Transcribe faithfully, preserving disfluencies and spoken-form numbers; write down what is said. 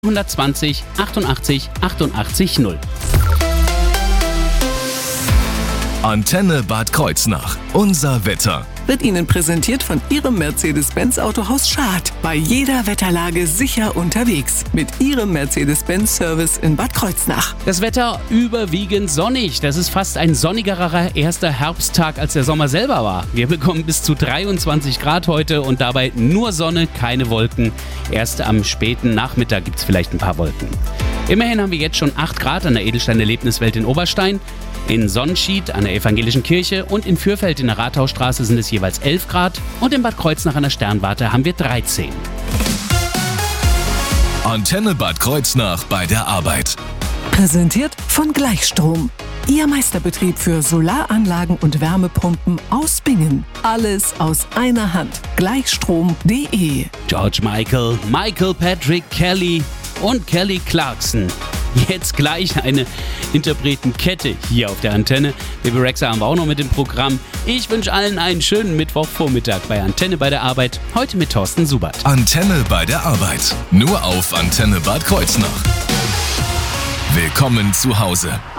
hundertzwanzig achtundachtzig achtundachtzig null. Antenne Bad Kreuznach. Unser Wetter. Wird Ihnen präsentiert von Ihrem Mercedes-Benz Autohaus Schad. Bei jeder Wetterlage sicher unterwegs. Mit Ihrem Mercedes-Benz-Service in Bad Kreuznach. Das Wetter überwiegend sonnig. Das ist fast ein sonnigerer erster Herbsttag, als der Sommer selber war. Wir bekommen bis zu dreiundzwanzig Grad heute und dabei nur Sonne, keine Wolken. Erst am späten Nachmittag gibt es vielleicht ein paar Wolken. Immerhin haben wir jetzt schon acht Grad an der Edelstein-Erlebniswelt in Oberstein. In Sonnenschied an der Evangelischen Kirche und in Fürfeld in der Rathausstraße sind es jeweils elf Grad und in Bad Kreuznach an der Sternwarte haben wir dreizehn. Antenne Bad Kreuznach bei der Arbeit. Präsentiert von Gleichstrom. Ihr Meisterbetrieb für Solaranlagen und Wärmepumpen aus Bingen. Alles aus einer Hand. Gleichstrom punkt de. George Michael, Michael Patrick Kelly und Kelly Clarkson. Jetzt gleich eine Interpretenkette hier auf der Antenne. Baby Rexha haben wir auch noch mit dem Programm. Ich wünsche allen einen schönen Mittwochvormittag bei Antenne bei der Arbeit. Heute mit Thorsten Subert. Antenne bei der Arbeit. Nur auf Antenne Bad Kreuznach. Willkommen zu Hause.